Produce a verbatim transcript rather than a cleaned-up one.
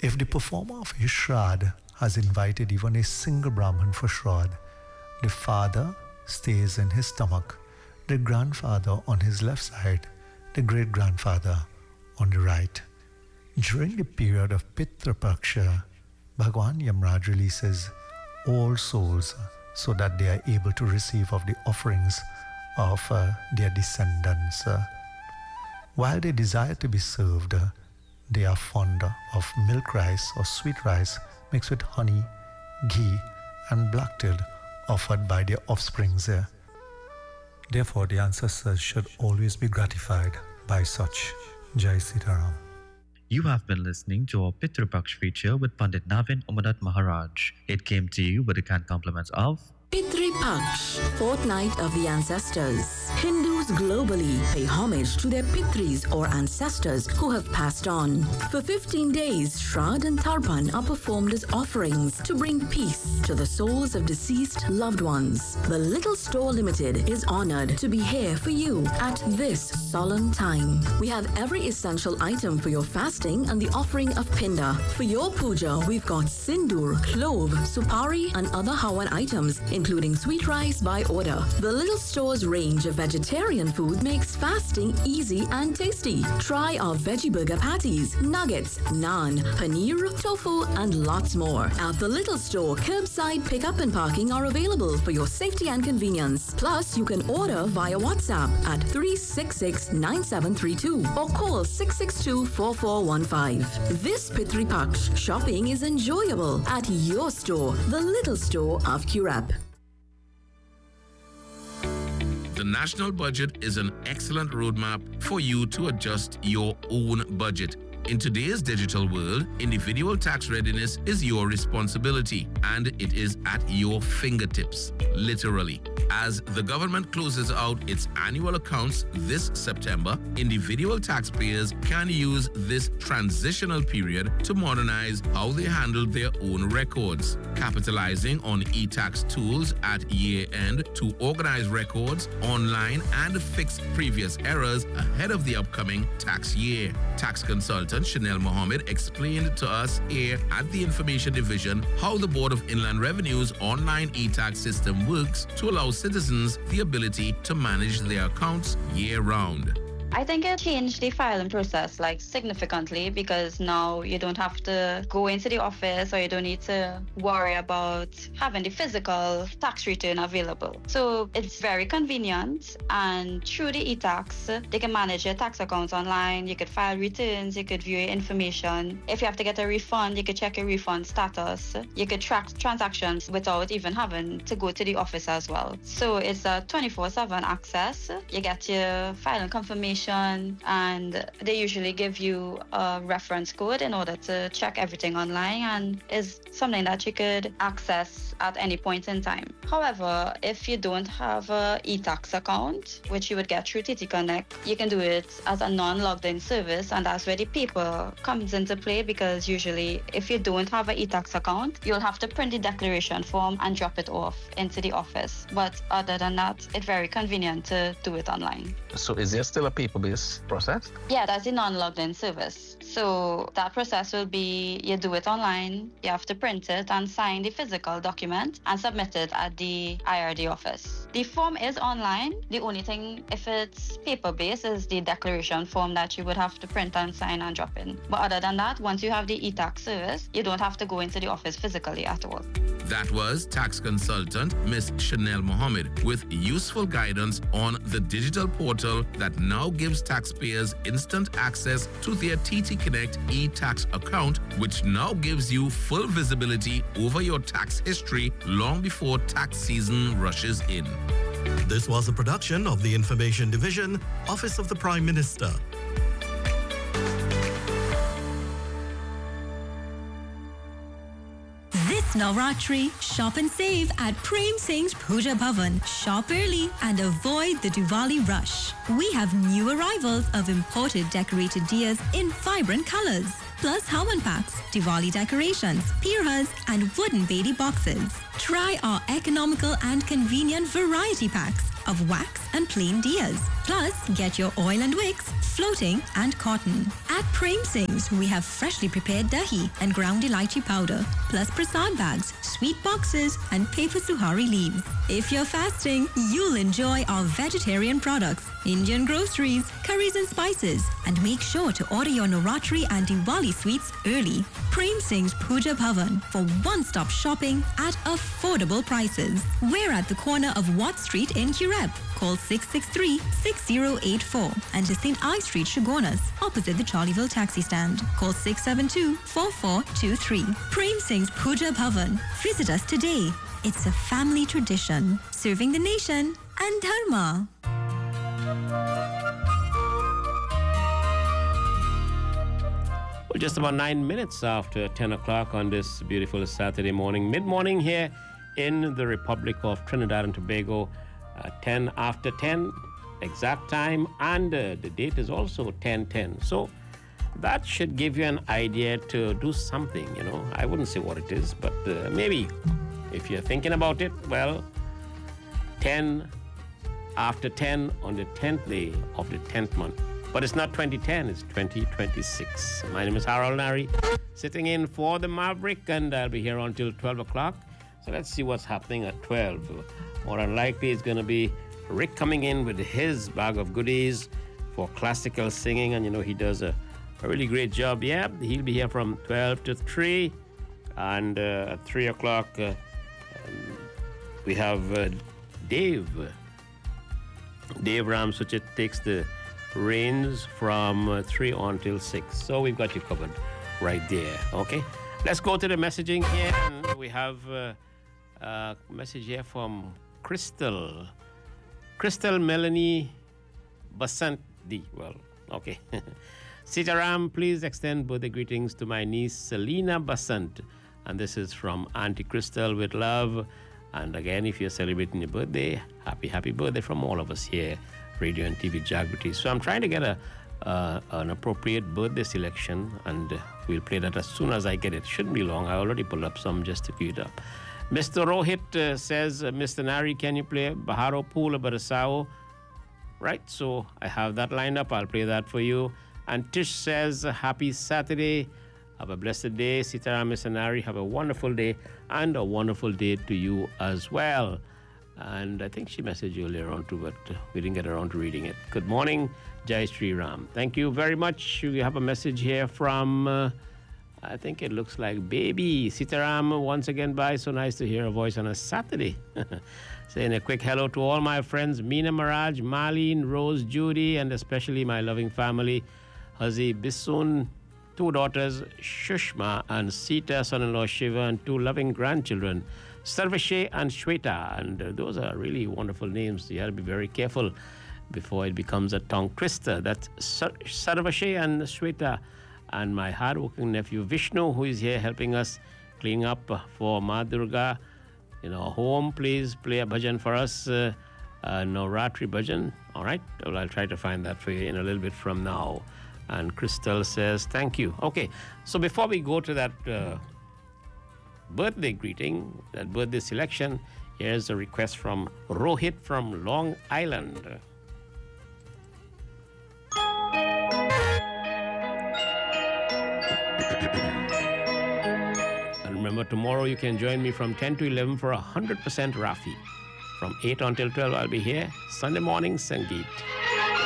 If the performer of a Shraddh has invited even a single Brahmin for Shraddh, the father stays in his stomach, the grandfather on his left side, the great-grandfather on the right. During the period of Pitra Paksha, Bhagwan Yamraj releases all souls so that they are able to receive of the offerings of uh, their descendants. Uh, while they desire to be served, uh, they are fond of milk rice or sweet rice mixed with honey, ghee and black till offered by their offsprings. Uh. Therefore, the ancestors should always be gratified by such. Jai Sitaram. You have been listening to our Pitra Paksh feature with Pandit Navin Umadat Maharaj. It came to you with the kind compliments of Pitri Paksh, fortnight of the ancestors. Hindus globally pay homage to their Pitris or ancestors who have passed on. For fifteen days, Shraddh and Tarpan are performed as offerings to bring peace to the souls of deceased loved ones. The Little Store Limited is honored to be here for you at this solemn time. We have every essential item for your fasting and the offering of Pinda. For your puja, we've got sindoor, clove, supari and other Hawan items, including sweet rice by order. The Little Store's range of vegetarian food makes fasting easy and tasty. Try our veggie burger patties, nuggets, naan, paneer, tofu, and lots more. At the Little Store, curbside pickup and parking are available for your safety and convenience. Plus, you can order via WhatsApp at three six six nine seven three two or call six six two four four one five. This Pitri Paksh shopping is enjoyable at your store, the Little Store of Currap. The national budget is an excellent roadmap for you to adjust your own budget. In today's digital world, individual tax readiness is your responsibility and it is at your fingertips, literally. As the government closes out its annual accounts this September, individual taxpayers can use this transitional period to modernize how they handle their own records, capitalizing on e-tax tools at year-end to organize records online and fix previous errors ahead of the upcoming tax year. Tax consultant Chanel Mohammed explained to us here at the Information Division how the Board of Inland Revenue's online e-tax system works to allow citizens the ability to manage their accounts year-round. I think it changed the filing process like significantly because now you don't have to go into the office or you don't need to worry about having the physical tax return available. So it's very convenient, and through the e-tax, they can manage your tax accounts online. You could file returns, you could view your information. If you have to get a refund, you could check your refund status. You could track transactions without even having to go to the office as well. So it's a twenty-four seven access. You get your filing confirmation, and they usually give you a reference code in order to check everything online, and is something that you could access at any point in time. However, if you don't have a e-tax account, which you would get through T T Connect, you can do it as a non-logged in service, and that's where the paper comes into play, because usually if you don't have an e-tax account, you'll have to print the declaration form and drop it off into the office. But other than that, it's very convenient to do it online. So is there still a paper-based process? Yeah, that's the non-logged in service. So that process will be, you do it online, you have to print it and sign the physical document and submit it at the I R D office. The form is online. The only thing, if it's paper-based, is the declaration form that you would have to print and sign and drop in. But other than that, once you have the e-tax service, you don't have to go into the office physically at all. That was tax consultant Miss Chanel Mohammed with useful guidance on the digital portal that now gives taxpayers instant access to their T T Connect e-tax account, which now gives you full visibility over your tax history long before tax season rushes in. This was a production of the Information Division, Office of the Prime Minister. This Navratri, shop and save at Prem Singh's Puja Bhavan. Shop early and avoid the Diwali rush. We have new arrivals of imported decorated diyas in vibrant colors, plus Hawan packs, Diwali decorations, pirhas, and wooden Bedi boxes. Try our economical and convenient variety packs of wax and plain diyas. Plus, get your oil and wicks, floating and cotton. At Prem Singh's, we have freshly prepared dahi and ground elaichi powder, plus prasad bags, sweet boxes, and paper suhari leaves. If you're fasting, you'll enjoy our vegetarian products, Indian groceries, curries and spices, and make sure to order your Navratri and Diwali sweets early. Prem Singh's Puja Bhavan for one-stop shopping at affordable prices. We're at the corner of Watt Street in Kireb. Call six six three, six zero eight four and to Saint I Street, Shogunas, opposite the Charlieville taxi stand. Call six seven two, four four two three. Prem Singh's Puja Bhavan. Visit us today. It's a family tradition, serving the nation and dharma. Well, just about nine minutes after ten o'clock on this beautiful Saturday morning, mid-morning here in the Republic of Trinidad and Tobago, uh, ten after ten, exact time, and uh, the date is also ten ten. So that should give you an idea to do something, you know. I wouldn't say what it is, but uh, maybe if you're thinking about it, well, ten after ten on the tenth day of the tenth month. But it's not twenty ten, it's twenty twenty-six. My name is Harold Nari, sitting in for the Maverick, and I'll be here until twelve o'clock. So let's see what's happening at twelve. More than likely, it's going to be Rick coming in with his bag of goodies for classical singing, and you know, he does a, a really great job. Yeah, he'll be here from twelve to three, and uh, at three o'clock, uh, um, we have uh, Dave. Dave Ramsuchit takes the reigns from uh, three until six. So we've got you covered right there. Okay, let's go to the messaging here, and we have uh, a message here from Crystal. Crystal Melanie Basant D. Well, okay. Sitaram, please extend birthday greetings to my niece Selena Basant. And this is from Auntie Crystal with love. And again, if you're celebrating your birthday, happy, happy birthday from all of us here, Radio and T V Jagriti. So I'm trying to get a uh, an appropriate birthday selection, and uh, we'll play that as soon as I get it. Shouldn't be long. I already pulled up some just to queue it up. Mister Rohit uh, says, uh, Mister Nari, can you play Baharo Pula Barasao? Right, so I have that lined up. I'll play that for you. And Tish says, happy Saturday. Have a blessed day. Sitaram, Mister Nari, have a wonderful day, and a wonderful day to you as well. And I think she messaged you earlier on too, but uh, we didn't get around to reading it. Good morning, Jai Sri Ram. Thank you very much. We have a message here from, uh, I think it looks like Baby. Sitaram, once again, bye. So nice to hear a voice on a Saturday. Saying a quick hello to all my friends, Meena Maraj, Marlene, Rose, Judy, and especially my loving family, Hazi Bisun, two daughters, Shushma and Sita, son-in-law Shiva, and two loving grandchildren, Sarvashe and Shweta. And uh, those are really wonderful names. You have to be very careful before it becomes a tongue twister. That's Sar- Sarvashe and Shweta. And my hardworking nephew Vishnu, who is here helping us cleaning up uh, for Ma Durga in our home. Please play a bhajan for us, uh, uh, Navratri bhajan. All right, well, I'll try to find that for you in a little bit from now. And Crystal says, thank you. Okay, so before we go to that uh, birthday greeting, that birthday selection, here's a request from Rohit from Long Island. And remember, tomorrow you can join me from ten to eleven for one hundred percent Rafi. From eight until twelve, I'll be here. Sunday morning, Sangeet.